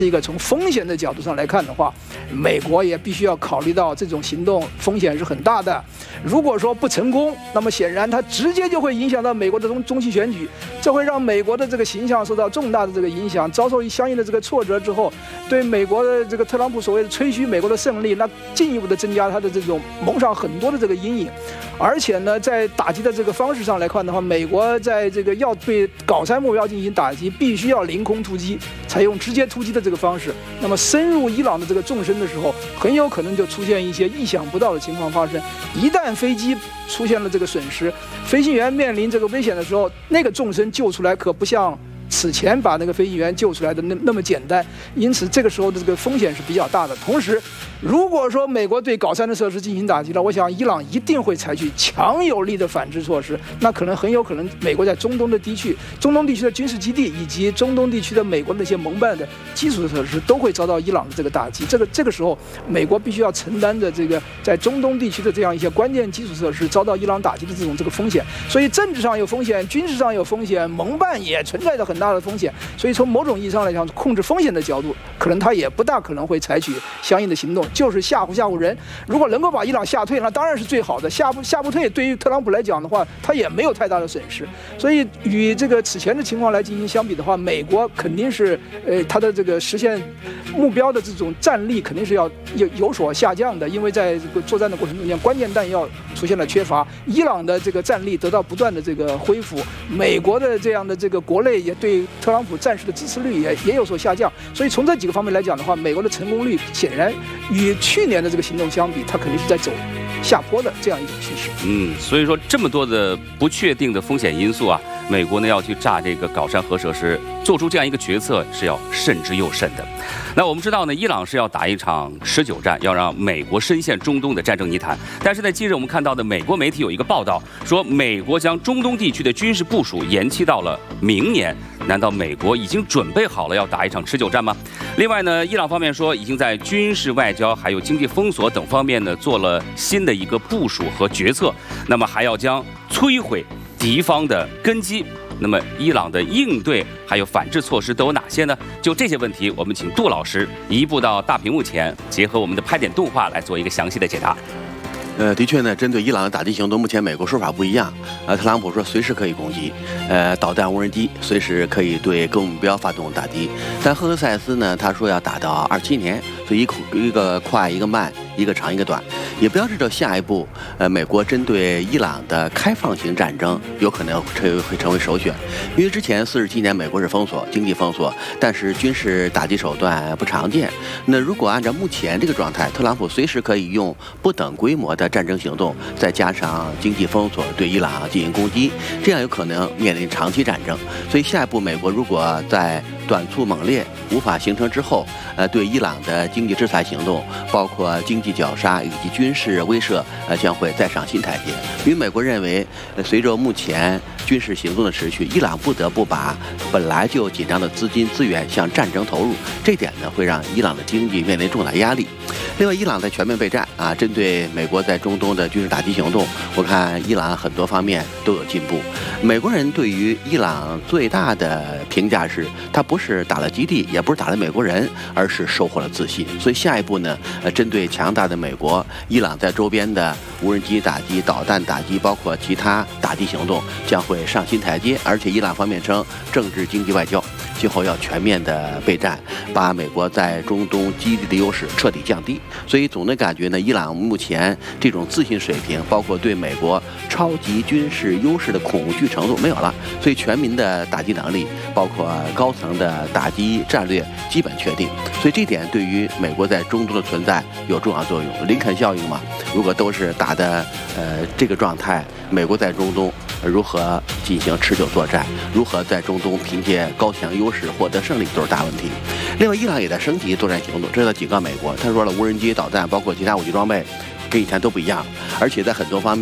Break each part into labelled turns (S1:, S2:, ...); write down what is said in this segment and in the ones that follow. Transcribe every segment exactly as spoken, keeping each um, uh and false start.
S1: 一个从风险的角度上来看的话，美国也必须要考虑到这种行动风险是很大的。如果说不成功，那么显然它直接就会影响到美国的中中期选举，这会让美国的这个形象受到重大的这个影响，遭受相应的这个挫折之后，对美国的这个特朗普所谓的吹嘘美国的胜利，那进一步的增加他的这种蒙上很多的这个阴影。而且呢，在打击的这个方式上来看的话，美国在这个要对搞山目标进行打击，必须要凌空突击，采用直接突击的这个方式。那么深入伊朗的这个纵深的时候，很有可能就出现一些意想不到的情况发生。一旦飞机出现了这个损失，飞行员面临这个危险的时候，那个纵深救出来可不像此前把那个飞行员救出来的那那么简单，因此这个时候的这个风险是比较大的。同时，如果说美国对搞山的设施进行打击了，我想伊朗一定会采取强有力的反制措施。那可能很有可能，美国在中东的地区、中东地区的军事基地以及中东地区的美国那些盟办的基础设施都会遭到伊朗的这个打击。这个这个时候，美国必须要承担着这个在中东地区的这样一些关键基础设施遭到伊朗打击的这种这个风险。所以政治上有风险，军事上有风险，盟办也存在着很大的风险。所以从某种意义上来讲，控制风险的角度，可能他也不大可能会采取相应的行动，就是吓唬吓唬人。如果能够把伊朗吓退，那当然是最好的。吓不吓不退，对于特朗普来讲的话，他也没有太大的损失。所以与这个此前的情况来进行相比的话，美国肯定是呃他的这个实现目标的这种战力肯定是要有有所下降的，因为在这个作战的过程中间，关键弹药出现了缺乏，伊朗的这个战力得到不断的这个恢复，美国的这样的这个国内也对特朗普战士的支持率也也有所下降。所以从这几个方面来讲的话，美国的成功率显然与去年的这个行动相比，它肯定是在走下坡的这样一种趋势。
S2: 嗯，所以说这么多的不确定的风险因素啊，美国呢要去炸这个搞山核设施，做出这样一个决策是要慎之又慎的。那我们知道呢，伊朗是要打一场持久战，要让美国深陷中东的战争泥潭。但是在近日我们看到的美国媒体有一个报道说，美国将中东地区的军事部署延期到了明年。难道美国已经准备好了要打一场持久战吗？另外呢，伊朗方面说已经在军事、外交还有经济封锁等方面呢做了新的一个部署和决策，那么还要将摧毁敌方的根基。那么伊朗的应对还有反制措施都有哪些呢？就这些问题，我们请杜老师移步到大屏幕前，结合我们的拍点动画来做一个详细的解答。
S3: 呃，的确呢，针对伊朗的打击行动，目前美国说法不一样。呃，特朗普说随时可以攻击，呃，导弹、无人机随时可以对各目标发动打击。但赫克塞斯呢，他说要打到二七年，所以一一个快，一个慢，一个长，一个短，也标志着下一步，呃，美国针对伊朗的开放型战争有可能成会成为首选。因为之前四十七年美国是封锁经济封锁，但是军事打击手段不常见。那如果按照目前这个状态，特朗普随时可以用不等规模的战争行动，再加上经济封锁对伊朗进行攻击，这样有可能面临长期战争。所以下一步，美国如果在短促猛烈无法形成之后，呃，对伊朗的经济制裁行动，包括经济绞杀以及军事威慑，呃，将会再上新台阶。因为美国认为，呃、随着目前军事行动的持续，伊朗不得不把本来就紧张的资金资源向战争投入，这点呢会让伊朗的经济面临重大压力。另外，伊朗在全面备战啊，针对美国在中东的军事打击行动，我看伊朗很多方面都有进步。美国人对于伊朗最大的评价是，他不是打了基地，也不是打了美国人，而是收获了自信。所以下一步呢，呃，针对强大的美国，伊朗在周边的无人机打击、导弹打击，包括其他打击行动，将会上新台阶。而且伊朗方面称，政治、经济、外交今后要全面的备战，把美国在中东基地的优势彻底降低。所以总的感觉呢，伊朗目前这种自信水平，包括对美国超级军事优势的恐惧程度没有了，所以全民的打击能力，包括高层的打击战略基本确定。所以这点对于美国在中东的存在有重要作用。林肯效应嘛，如果都是打的呃这个状态，美国在中东如何进行持久作战，如何在中东凭借高强优势获得胜利，都是大问题。另外，伊朗也在升级作战行动，这是在警告美国。他说了，无人机、导弹，包括其他武器装备，跟以前都不一样，而且在很多方面，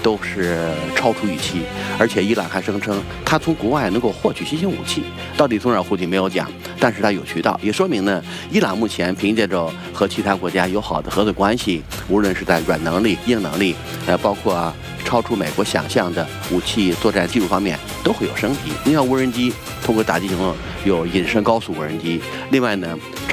S3: 都是超出预期，而且伊朗还声称他从国外能够获取新型武器，到底从哪儿获取没有讲，但是他有渠道，也说明呢，伊朗目前凭借着和其他国家友好的合作关系，无论是在软能力、硬能力，呃，包括、啊、超出美国想象的武器作战技术方面都会有升级。你看无人机通过打击行动有隐身高速无人机，另外呢。